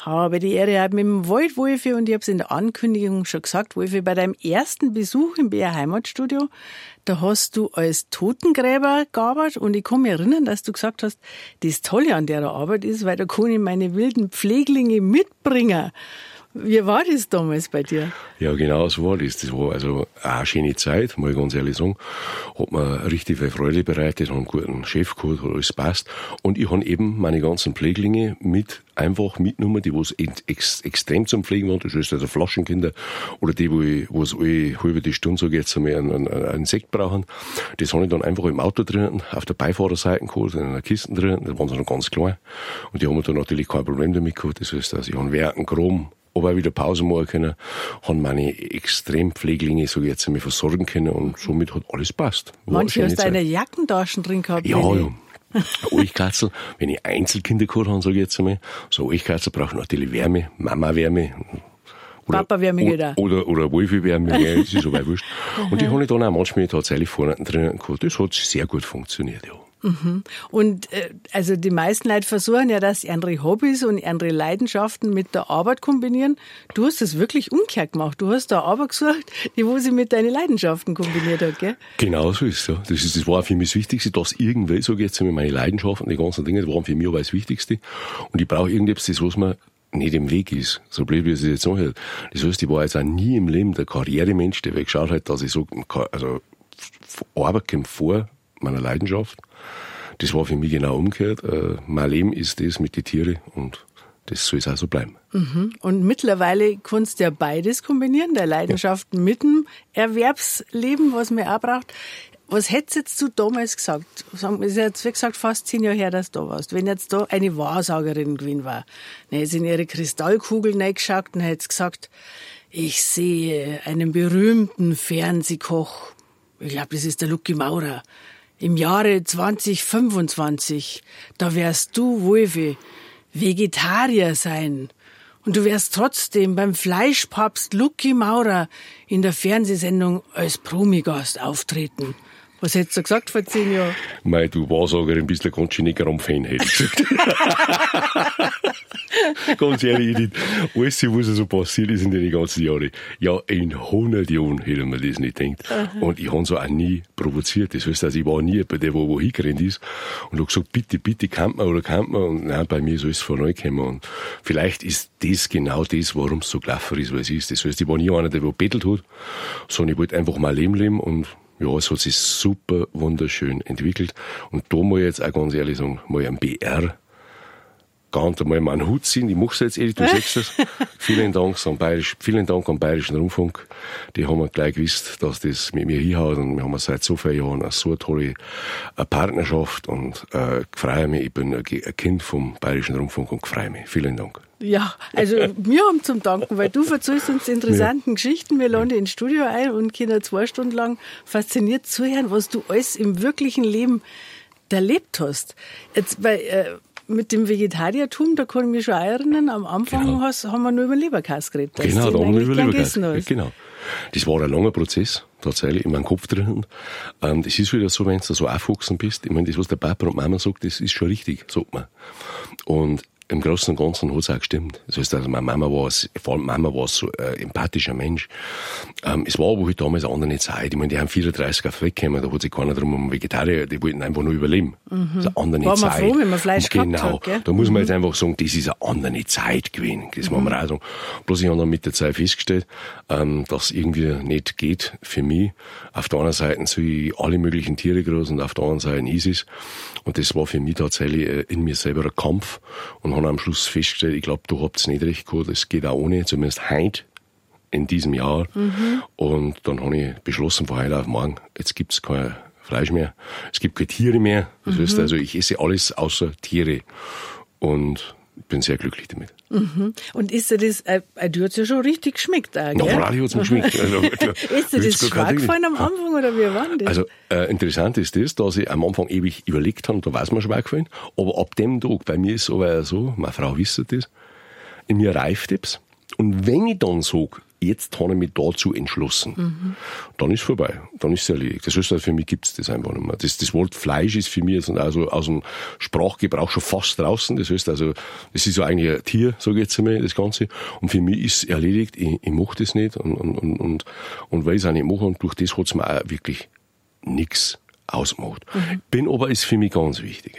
Habe die Ehre heute mit dem Waldwolfi und ich habe es in der Ankündigung schon gesagt, Wolfi, bei deinem ersten Besuch im BR Heimatstudio, da hast du als Totengräber gearbeitet und ich kann mich erinnern, dass du gesagt hast, das Tolle an der Arbeit ist, weil da kann ich meine wilden Pfleglinge mitbringen. Wie war das damals bei dir? Ja, genau so war das. Das war also eine schöne Zeit, muss ich ganz ehrlich sagen. Hat mir richtig viel Freude bereitet, habe einen guten Chef gehabt, hat alles passt. Und ich habe eben meine ganzen Pfleglinge einfach mitgenommen, die was extrem zum Pflegen waren. Das heißt also Flaschenkinder oder die, wo es alle halbe die Stunde, sage ich jetzt einmal, einen Sekt brauchen. Das habe ich dann einfach im Auto drinnen, auf der Beifahrerseite geholt, in einer Kiste drinnen. Das waren so noch ganz klein. Und die haben dann natürlich kein Problem damit gehabt. Das heißt also, ich habe während dem Chrom aber auch wieder Pause machen können, haben meine Extrempfleglinge, so jetzt einmal versorgen können und somit hat alles passt. Manche hast deine Jackentaschen drin gehabt. Ja. Eichkatzel, wenn ich Einzelkinder gehabt habe, sage ich jetzt einmal, so Eichkatzel braucht natürlich Wärme, Mama-Wärme. Papa-Wärme geht auch. Oder Wolfi-Wärme, das ist aber wurscht. Und die habe ich dann auch manchmal tatsächlich vorne drinnen gehabt. Das hat sehr gut funktioniert, ja. Und also die meisten Leute versuchen ja, dass sie andere Hobbys und andere Leidenschaften mit der Arbeit kombinieren. Du hast das wirklich umgekehrt gemacht. Du hast da eine Arbeit gesucht, die wo sie mit deinen Leidenschaften kombiniert hat, gell? Genau so ist es, ja. Das war für mich das Wichtigste, dass irgendwie, sage ich jetzt einmal, meine Leidenschaften, die ganzen Dinge, das waren für mich aber das Wichtigste. Und ich brauche irgendetwas, das was mir nicht im Weg ist. So blöd, wie es jetzt so hört. Das heißt, ich war jetzt auch nie im Leben der Karrieremensch, der geschaut hat, dass ich so, also Arbeit kommt vor meiner Leidenschaft. Das war für mich genau umgekehrt. Mein Leben ist das mit den Tieren und das soll es auch so bleiben. Und mittlerweile kannst du ja beides kombinieren, der Leidenschaften mit dem Erwerbsleben, was man auch braucht. Was hättest jetzt du damals gesagt? Es ist jetzt, wie gesagt, fast 10 Jahre her, dass du da warst. Wenn jetzt da eine Wahrsagerin gewesen war, dann hätte sie in ihre Kristallkugel reingeschaut und hätte gesagt, ich sehe einen berühmten Fernsehkoch. Ich glaube, das ist der Lucky Maurer. Im Jahre 2025, da wirst du, Wolfi, Vegetarier sein. Und du wirst trotzdem beim Fleischpapst Lucky Maurer in der Fernsehsendung als Promigast auftreten. Was hättest du gesagt vor 10 Jahren? Mei, du Wahrsagerin bist ein ganz schön Fan, hätte ich gesagt. Ganz ehrlich, Edith, alles, was so passiert ist in den ganzen Jahren. Ja, in 100 Jahren hätte man das nicht gedacht. Und ich habe es auch nie provoziert. Das heißt, also ich war nie bei der, wo hingerannt ist. Und habe gesagt, bitte, kann man. Und nein, bei mir soll es von neu kommen. Und vielleicht ist das genau das, warum es so gelaufen ist, was es ist. Das heißt, ich war nie einer, der bettelt hat, sondern ich wollte einfach mein Leben leben und ja, es hat sich super wunderschön entwickelt. Und da muss ich jetzt auch ganz ehrlich sagen, mal ein BR ganz einmal mal einen Hut ziehen. Ich mache es jetzt ehrlich, du sagst es. Vielen Dank am Bayerischen Rundfunk. Die haben gleich gewusst, dass das mit mir hinhaut. Und wir haben seit so vielen Jahren eine so tolle Partnerschaft. Und freue mich, ich bin ein Kind vom Bayerischen Rundfunk und freue mich. Vielen Dank. Ja, also wir haben zum Danken, weil du erzählst uns interessanten Geschichten. Wir laden dich ins Studio ein und können 2 Stunden lang fasziniert zuhören, was du alles im wirklichen Leben erlebt hast. Jetzt mit dem Vegetariertum, da kann ich mich schon erinnern, am Anfang haben wir nur über Leberkäse geredet. Genau, da haben wir über Leberkäse. Genau. Das war ein langer Prozess, tatsächlich, in meinem Kopf drin. Das ist wieder so, wenn du so aufgewachsen bist. Ich meine, das, was der Papa und Mama sagt, das ist schon richtig, sagt man. Und im Großen und Ganzen hat es auch gestimmt. Das heißt, also, vor allem Mama war so empathischer Mensch. Es war aber halt damals eine andere Zeit. Ich meine, die haben 34 auf weggekommen, da hat sich keiner drum um Vegetarier, die wollten einfach nur überleben. Das ist eine andere war Zeit. War man froh, wenn man Fleisch gehabt hat, gell? Da muss man jetzt einfach sagen, das ist eine andere Zeit gewesen. Das muss man auch sagen. Bloß ich habe dann mit der Zeit festgestellt, dass irgendwie nicht geht für mich. Auf der einen Seite soll ich alle möglichen Tiere groß und auf der anderen Seite ist es. Und das war für mich tatsächlich in mir selber ein Kampf und habe am Schluss festgestellt, ich glaube, du habt es nicht recht gehabt, es geht auch ohne, zumindest heute, in diesem Jahr. Und dann habe ich beschlossen, von heute auf morgen, jetzt gibt es kein Fleisch mehr, es gibt keine Tiere mehr. Das heißt also, ich esse alles außer Tiere und bin sehr glücklich damit. Und ist dir das, du hat's ja schon richtig geschmeckt auch, gell? Na, freilich hat's mir geschmeckt. Also, ist dir das schwer gefallen am Anfang, oder wie war denn das? Also, interessant ist das, dass ich am Anfang ewig überlegt habe, da war es mir schwer gefallen, aber ab dem Tag, bei mir ist es aber so, meine Frau wisst das, in mir reift es, und wenn ich dann sage, jetzt habe ich mich dazu entschlossen. Dann ist vorbei. Dann ist es erledigt. Das heißt, für mich gibt es das einfach nicht mehr. Das Wort Fleisch ist für mich jetzt also aus dem Sprachgebrauch schon fast draußen. Das heißt also, das ist ja eigentlich ein Tier, sage ich jetzt einmal, das Ganze. Und für mich ist es erledigt. Ich mache das nicht und weil ich es auch nicht mache und durch das hat es mir auch wirklich nichts ausgemacht. Bin aber, ist für mich ganz wichtig.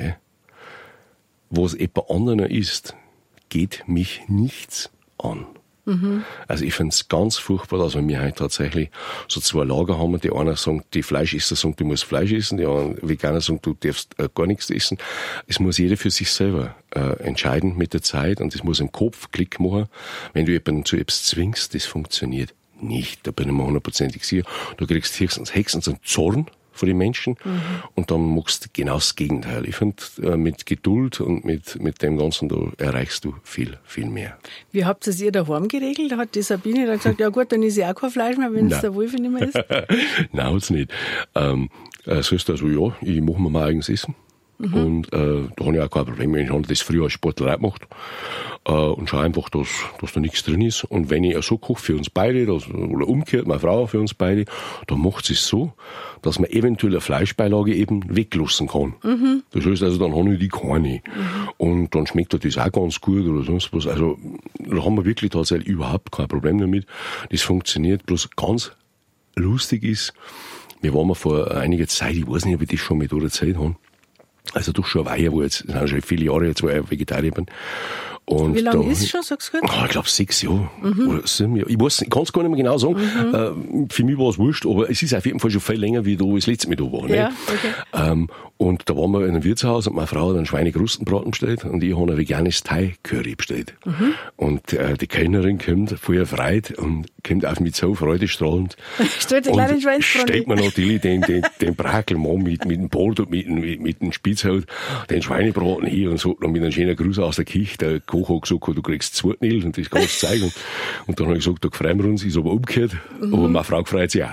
Was jemand anderer ist, geht mich nichts an. Also ich finde es ganz furchtbar, dass wir heute tatsächlich so zwei Lager haben. Die einer sagt, die Fleischesser sagen, du musst Fleisch essen, die anderen Veganer sagen, du darfst gar nichts essen. Es muss jeder für sich selber entscheiden mit der Zeit und es muss im Kopf Klick machen. Wenn du jemanden zu etwas zwingst, das funktioniert nicht. Da bin ich mir 100%ig sicher. Du kriegst höchstens einen Zorn von den Menschen und dann machst du genau das Gegenteil. Ich finde, mit Geduld und mit dem Ganzen, da erreichst du viel, viel mehr. Wie habt ihr es ihr daheim geregelt? Hat die Sabine dann gesagt, ja gut, dann ist ja auch kein Fleisch mehr, wenn es der Wolf nicht mehr isst? Nein, hat's nicht. Das heißt also, ja, ich mache mir mein eigenes Essen. Und da habe ich auch kein Problem. Ich habe das früher als Sportlerei gemacht und schaue einfach, dass da nichts drin ist. Und wenn ich so koche für uns beide, oder umgekehrt, meine Frau für uns beide, dann macht sie es so, dass man eventuell eine Fleischbeilage eben weglassen kann. Das heißt also, dann habe ich die keine. Und dann schmeckt das auch ganz gut oder sonst was. Also da haben wir wirklich tatsächlich überhaupt kein Problem damit. Das funktioniert. Bloß ganz lustig ist, wir waren mal vor einiger Zeit, ich weiß nicht, ob ich das schon mit oder Zeit habe, also doch schon eine Weile, wo jetzt, das sind schon viele Jahre jetzt, wo ich Vegetarier bin. Und wie lange ist es schon, sagst du gut? Ich glaube 6 Jahre oder 7 Jahre. Ich kann es gar nicht mehr genau sagen. Für mich war es wurscht, aber es ist auf jeden Fall schon viel länger, wie da das letzte Mal da war. Ja, okay. Und da waren wir in einem Wirtshaus und meine Frau hat einen Schweinekrustenbraten bestellt und ich habe ein veganes Thai-Curry bestellt. Und die Kellnerin kommt voll erfreut und kommt auf mich zu, freudestrahlend. Stellt den kleinen Schweinsbraten. Stellt mir natürlich den Brakelmann mit dem Bord und mit dem Spitzhaut, den Schweinebraten hier und so, und mit einem schönen Gruß aus der Küche. Der Koch hat gesagt, du kriegst 2 Nil und das kannst du zeigen. Und dann habe ich gesagt, da freuen wir uns, ist aber umgekehrt. Aber meine Frau freut sich auch.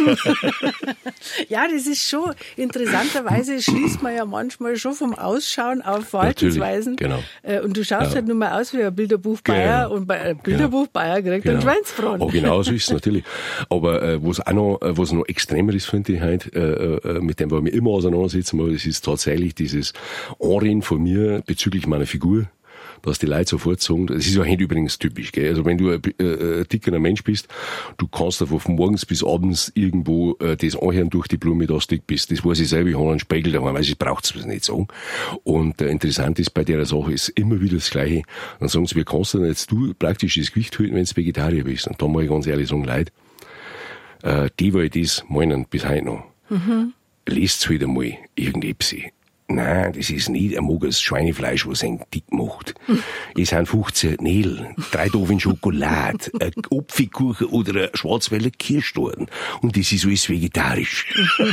Ja, das ist schon, interessanterweise schließt man ja manchmal schon vom Ausschauen auf Verhaltensweisen. Genau. Und du schaust halt nur mal aus wie ein Bilderbuch Bayer und bei einem Bilderbuch Bayer kriegt einen Schweinsbraten. Oh, genau so ist es natürlich. Aber was noch extremer ist, finde ich heute, mit dem wir immer auseinandersetzen, das ist tatsächlich dieses Anreden von mir bezüglich meiner Figur, dass die Leute sofort sagen, das ist ja heute übrigens typisch, gell? Also wenn du ein dickerer Mensch bist, du kannst einfach von morgens bis abends irgendwo das anhören durch die Blume, dass du dick bist. Das weiß ich selber, ich habe einen Spiegel daheim, weil ich braucht es nicht sagen. Und interessant ist bei der Sache, ist immer wieder das Gleiche. Dann sagen sie, wie kannst du denn jetzt du praktisch das Gewicht halten, wenn du Vegetarier bist? Und da muss ich ganz ehrlich sagen, Leute, die, weil das meinen bis heute noch, lest wieder mal irgendetwas. Nein, das ist nicht ein mageres Schweinefleisch, was einen dick macht. Es sind 15 Nägel, 3 Tafeln Schokolade, ein Apfelkuchen oder ein Schwarzwälder Kirschtorten. Und das ist alles vegetarisch.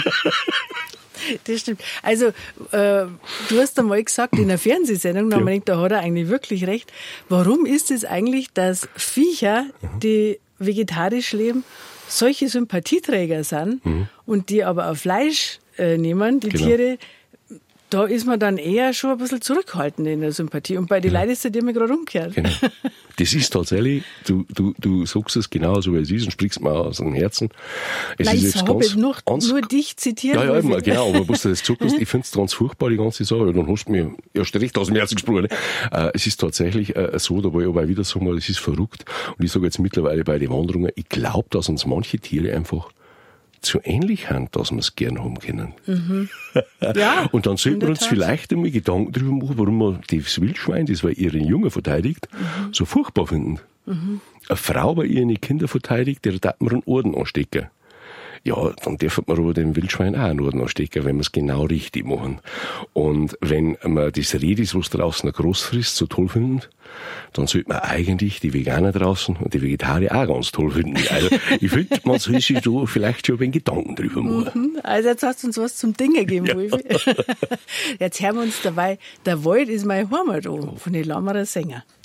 Das stimmt. Also, du hast einmal gesagt, in einer Fernsehsendung, da denkt, da hat er eigentlich wirklich recht. Warum ist es eigentlich, dass Viecher, die vegetarisch leben, solche Sympathieträger sind und die aber auf Fleisch nehmen, die Tiere? Da ist man dann eher schon ein bisschen zurückhaltend in der Sympathie. Und bei den Leuten ist es immer gerade umgekehrt. Genau. Das ist tatsächlich, du sagst es genau so, wie es ist und sprichst mal aus dem Herzen. Ich habe nur dich zitiert. Ja, immer, genau, aber was du das gesagt hast, ich finde es ganz furchtbar, die ganze Sache. Dann hast du mir erst recht aus dem Herzen gesprochen. Es ist tatsächlich so, da war ich aber wieder sagen mal, es ist verrückt. Und ich sage jetzt mittlerweile bei den Wanderungen, ich glaube, dass uns manche Tiere einfach zu ähnlich haben, dass wir es gern haben können. Ja, und dann sollten wir uns vielleicht einmal Gedanken darüber machen, warum wir das Wildschwein, das wir ihren Jungen verteidigt, so furchtbar finden. Eine Frau bei ihren Kindern verteidigt, der darf man einen Orden anstecken. Ja, dann dürfen wir aber dem Wildschwein auch einen Orden anstecken, wenn wir es genau richtig machen. Und wenn man das Reh, was draußen groß frisst, so toll finden, dann sollte man eigentlich die Veganer draußen und die Vegetarier auch ganz toll finden. Also ich finde, man soll sich da vielleicht schon ein Gedanken drüber machen. Also jetzt hast du uns was zum Dinge gegeben, Wolfi. Jetzt hören wir uns dabei, der Wald ist mein Heimat an, von den Lammerer Sänger.